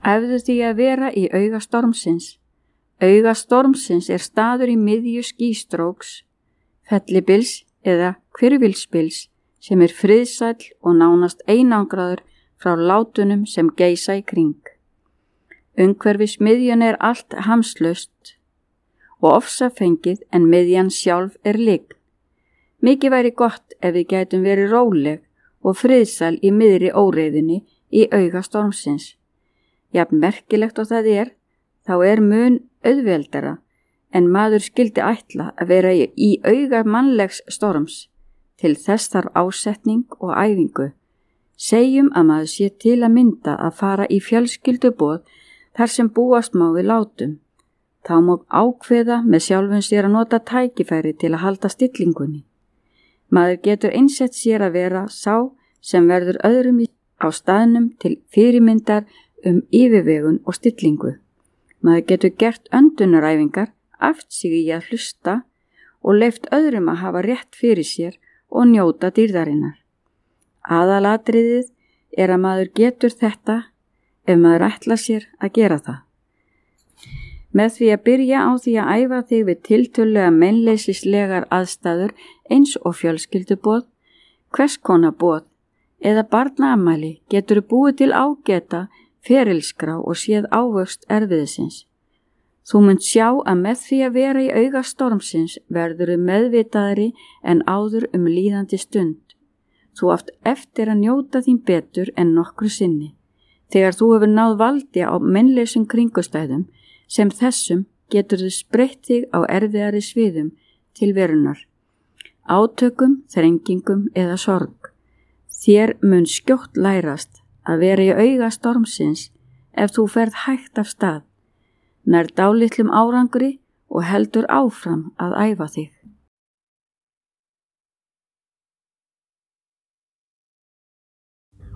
Æfðu því að vera í auga stormsins. Auga stormsins staður í miðju skýstróks, fellibils eða hvirfilsbils sem friðsæll og nánast einangraður frá látunum sem geisa í kring. Umhverfis miðjun allt hamslaust og ofsafengið en miðjan sjálf lygn. Mikið væri gott ef við gætum verið róleg og friðsæl í miðri óreiðunni í auga stormsins. Jafn merkilegt og það þá mun auðveldara en maður skyldi ætla að vera í auga mannlegs storms. Til þess þarf ásetning og æfingu. Segjum að maður sé til að mynda að fara í fjölskylduboð þar sem búast má við látum. Þá má ákveða með sjálfum sér að nota tækifæri til að halda stillingunni. Maður getur einsett sér að vera sá sem verður öðrum á staðnum til fyrirmyndar yfirvegun og stillingu. Maður getur gert öndunaræfingar, æft sig í að hlusta og leyft öðrum að hafa rétt fyrir sér og njóta dýrðarinnar. Aðalatriðið að maður getur þetta ef maður ætlar sér að gera það. Með því að byrja á því að æfa þig við tiltölulega meinleysislegar aðstæður eins og fjölskylduboð, hvers konar boð eða barnaafmæli getur búið til ágæta ferilskrá og séð ávöxt erfiðisins. Þú munt sjá að með því að vera í auga stormsins verður meðvitaðri en áður líðandi stund. Þú átt eftir að njóta þín betur en nokkru sinni. Þegar þú hefur náð valdi á meinleysum kringustæðum sem þessum getur þú spreytt þig á erfiðari sviðum til verunar, átökum, þrengingum eða sorg. Þér mun skjótt lærast að vera í auga stormsins ef þú ferð hægt af stað, nær dálitlum árangri og heldur áfram að æfa þig.